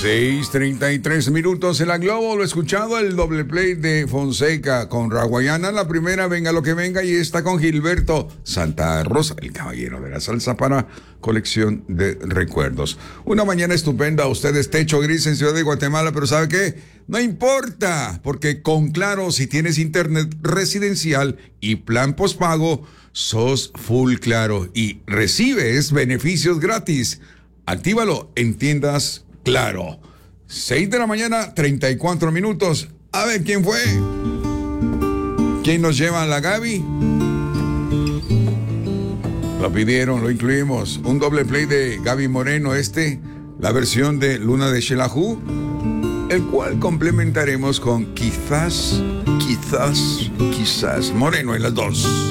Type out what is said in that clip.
6:33 en la Globo. Lo he escuchado, el doble play de Fonseca con Raguayana. La primera, Venga lo que venga, y está con Gilberto Santa Rosa, el caballero de la salsa, para colección de recuerdos. Una mañana estupenda. Ustedes techo gris en Ciudad de Guatemala, pero ¿sabe qué? No importa, porque con Claro, si tienes internet residencial y plan postpago, sos full Claro y recibes beneficios gratis. Actívalo en tiendas Claro. 6:34 a.m. A ver, ¿quién fue? ¿Quién nos lleva a la Gaby? Lo pidieron, lo incluimos. Un doble play de Gaby Moreno, la versión de Luna de Xelajú, el cual complementaremos con Quizás Moreno en las dos.